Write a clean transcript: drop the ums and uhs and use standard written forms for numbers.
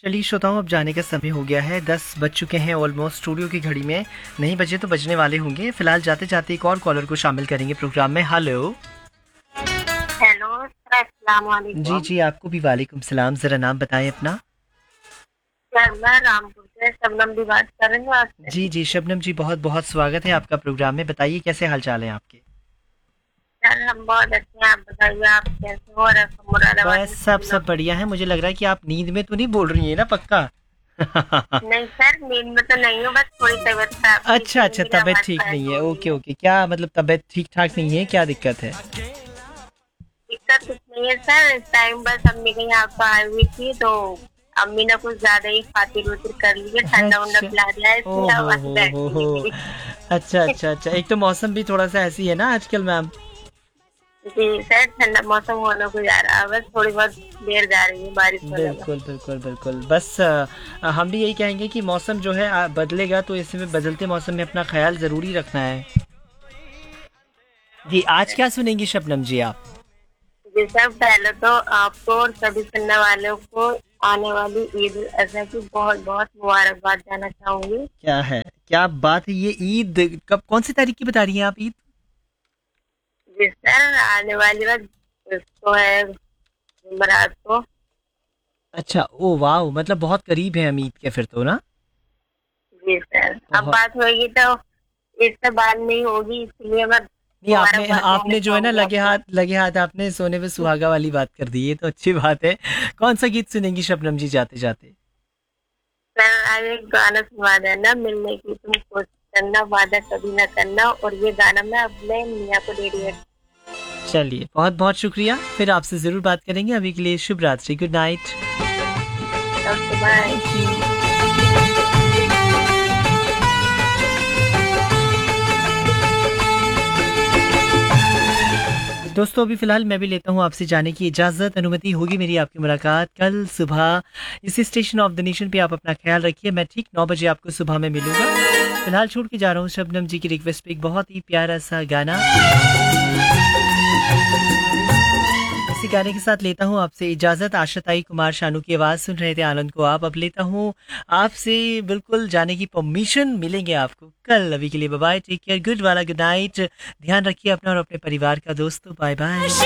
चलिए श्रोताओं, अब जाने का समय हो गया है। 10 बज चुके हैं ऑलमोस्ट स्टूडियो की घड़ी में। नहीं बजे तो बजने वाले होंगे। फिलहाल जाते जाते एक और कॉलर को शामिल करेंगे प्रोग्राम में। हेलो। हेलो सर, अस्सलाम जी वालेकुम। जी, आपको भी वालेकुम सलाम। ज़रा नाम बताएं अपना। सर मैं रामपुर से शबनम भी बात कर रही हूँ आपसे। जी जी शबनम जी, बहुत बहुत स्वागत है आपका प्रोग्राम में। बताइए कैसे हाल चाल है आपके। सर हम बहुत अच्छे हैं, आप बताइए आप कैसे हो? और आपका मुरादाबाद बस में सब शबनम। बढ़िया है। मुझे लग रहा है कि आप नींद में तो नहीं बोल रही हैं ना, पक्का? नहीं सर, नींद में तो नहीं हूँ, बस थोड़ी तबीयत खराब थी अच्छा इसलिए अच्छा, मेरी तबीयत आवाज ठीक बंद नहीं है। हो गई ओके है। ओके, क्या मतलब तबीयत ठीक ठाक नहीं है, क्या दिक्कत है? दिक्कत कुछ नहीं है सर, इस टाइम बस अम्मी के यहाँ पर आई हुई थी तो अम्मी ने कुछ ज्यादा ही खातिर उतिर कर ली है, ठंडा उंडा अच्छा। पिला दिया है, ओ इसलिए आवाज बैठ हो गई है हो। मेरी। अच्छा अच्छा अच्छा, एक तो मौसम भी थोड़ा सा ऐसी है ना आजकल मैम। जी सर, ठंडा मौसम होने को जा रहा है, बस थोड़ी बहुत देर जा रही है बारिश होने में। बिल्कुल बिल्कुल बिल्कुल। बस हम भी यही कहेंगे कि मौसम जो है बदलेगा, तो इसमें बदलते मौसम में अपना ख्याल ज़रूरी रखना है। जी, आज क्या सुनेंगी शबनम जी आप? जी सर, पहले तो आपको और सभी सुनने वालों को आने वाली ईद उल अजहा की बहुत बहुत मुबारकबाद देना चाहूंगी। क्या है, क्या बात है? ये ईद कब, कौन सी तारीख की बता रही हैं आप ईद? जी सर, आने वाली बात इसको है जुमेरात को। अच्छा, ओ वाह, मतलब बहुत करीब है हम ईद के फिर तो ना। जी सर, अब बहुत। बात होगी तो इससे बाद नहीं होगी, इसलिए मैं नहीं, आपने मुबारकबाद देना आपने जो है ना, चाहूंगी आपको। लगे हाथ आपने सोने पे सुहागा वाली बात कर दी। ये तो अच्छी बात है। कौन सा गीत सुनेंगी शबनम जी जाते जाते? सर आज एक गाना सुनवा देना, मिलने की तुम कोशिश करना, वादा कभी ना करना, और ये गाना मैं अपने मियाँ को डेडिकेट। चलिए, बहुत बहुत शुक्रिया। फिर आपसे ज़रूर बात करेंगे। अभी के लिए शुभ रात्रि, good night. Okay bye. Thank you. दोस्तों, अभी फ़िलहाल मैं भी लेता हूँ आपसे जाने की इजाज़त। अनुमति होगी मेरी आपकी मुलाकात कल सुबह इसी स्टेशन ऑफ द नेशन पे। आप अपना ख्याल रखिए। मैं ठीक 9 बजे आपको सुबह में मिलूँगा। फ़िलहाल छोड़ के जा रहा हूँ शबनम जी की रिक्वेस्ट पे एक बहुत ही प्यारा सा गाना। इसी गाने के साथ लेता हूँ आपसे इजाज़त। आशाताई कुमार शानू की आवाज़ सुन रहे थे आनंद को आप। अब लेता हूँ आपसे बिल्कुल जाने की परमिशन। मिलेंगे आपको कल। अभी के लिए bye bye, take care, good वाला गुड नाइट। ध्यान रखिए अपना और अपने परिवार का दोस्तों। Bye bye.